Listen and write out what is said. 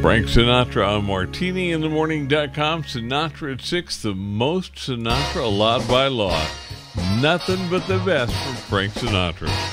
Frank Sinatra on MartiniInTheMorning.com. Sinatra at 6, the most Sinatra allowed by law. Nothing but the best from Frank Sinatra.